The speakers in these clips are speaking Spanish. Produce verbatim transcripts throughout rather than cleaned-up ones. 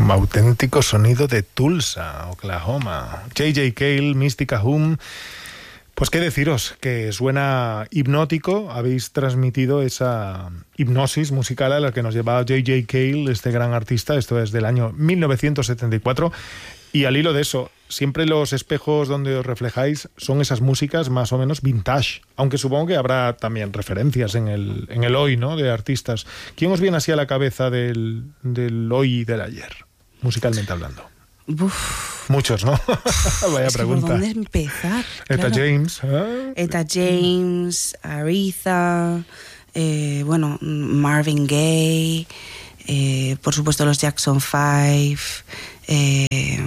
Un auténtico sonido de Tulsa, Oklahoma. J J Cale, Mystica Hum. Pues qué deciros, que suena hipnótico. Habéis transmitido esa hipnosis musical a la que nos llevaba J J Cale, este gran artista. Esto es del año mil novecientos setenta y cuatro. Y al hilo de eso, siempre los espejos donde os reflejáis son esas músicas más o menos vintage. Aunque supongo que habrá también referencias en el, en el hoy, ¿no?, de artistas. ¿Quién os viene así a la cabeza del, del hoy y del ayer, musicalmente hablando? Uf. Muchos, ¿no? Vaya es pregunta. ¿Por dónde empezar? Etta Claro. James. ¿eh? Etta James, Aretha, eh, bueno, Marvin Gaye, eh, por supuesto los Jackson Five, eh,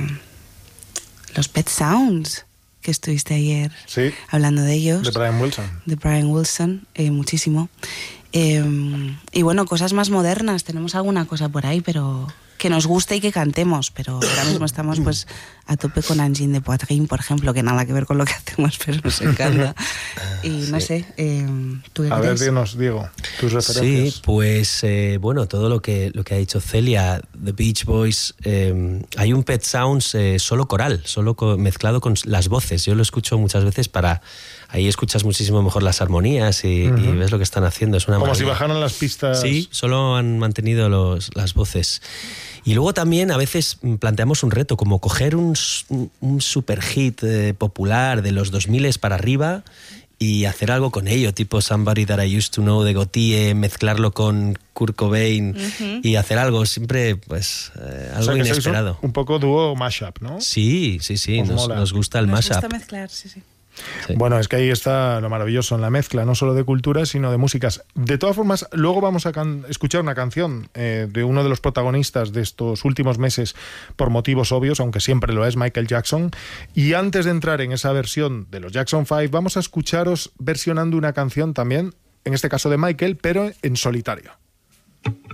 los Pet Sounds, que estuviste ayer Sí. hablando de ellos. De Brian Wilson. De Brian Wilson, eh, muchísimo. Eh, y bueno, cosas más modernas, tenemos alguna cosa por ahí, pero que nos guste y que cantemos, pero ahora mismo estamos pues a tope con Angine de Poitrine, por ejemplo, que nada que ver con lo que hacemos, pero nos encanta. Y no Sí. sé, eh, ¿tú qué A ver, crees? dinos, Diego, tus referencias. Sí, pues eh, bueno, todo lo que, lo que ha dicho Celia, The Beach Boys, eh, hay un Pet Sounds eh, solo coral, solo co- mezclado con las voces. Yo lo escucho muchas veces para... Ahí escuchas muchísimo mejor las armonías y, Uh-huh. y ves lo que están haciendo. Es una Como si maravilla. bajaran las pistas. Sí, solo han mantenido los, las voces. Y luego también a veces planteamos un reto, como coger un, un, un super hit eh, popular de los dos mil para arriba y hacer algo con ello, tipo Somebody That I Used to Know de Gotye, mezclarlo con Kurt Cobain Ujú. y hacer algo siempre, pues, eh, algo O sea, que sois inesperado. Un, un poco dúo mashup, ¿no? Sí, sí, sí, Os nos, mola. nos gusta el Nos mashup. gusta mezclar, sí, sí. Sí. Bueno, es que ahí está lo maravilloso en la mezcla, no solo de culturas, sino de músicas. De todas formas, luego vamos a can- escuchar una canción eh, de uno de los protagonistas de estos últimos meses, por motivos obvios, aunque siempre lo es, Michael Jackson. Y antes de entrar en esa versión de los Jackson Five, vamos a escucharos versionando una canción también, en este caso de Michael, pero en solitario.